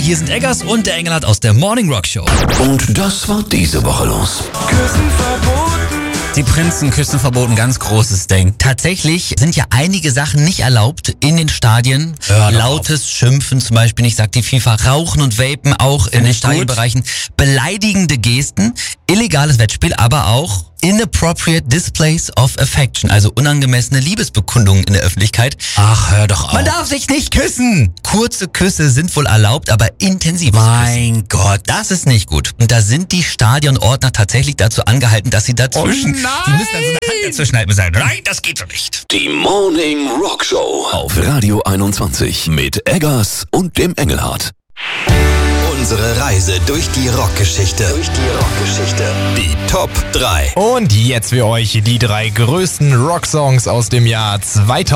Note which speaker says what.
Speaker 1: hier sind Eggers und der Engelhardt aus der Morning Rock Show.
Speaker 2: Und das war diese Woche los.
Speaker 3: Küssen verboten.
Speaker 1: Die Prinzen küssen verboten, ganz großes Ding. Tatsächlich sind ja einige Sachen nicht erlaubt in den Stadien. Lautes Schimpfen zum Beispiel nicht, sagt die FIFA. Rauchen und Vapen auch in den Stadionbereichen. Beleidigende Gesten, illegales Wettspiel, aber auch inappropriate displays of affection, also unangemessene Liebesbekundungen in der Öffentlichkeit.
Speaker 4: Ach, hör doch auf.
Speaker 1: Man darf sich nicht küssen. Kurze Küsse sind wohl erlaubt, aber intensives
Speaker 4: Mein Gott.
Speaker 1: das ist nicht gut. Und da sind die Stadionordner tatsächlich dazu angehalten, dass sie dazwischen...
Speaker 4: Oh nein!
Speaker 1: Die müssen dann so eine Hand dazwischen halten und sagen, nein, das geht so nicht.
Speaker 2: Die Morning Rock Show auf Radio 21 mit Eggers und dem Engelhardt.
Speaker 5: Unsere Reise durch die Rockgeschichte. Die Top 3.
Speaker 4: Und jetzt für euch die 3 größten Rocksongs aus dem Jahr 2000.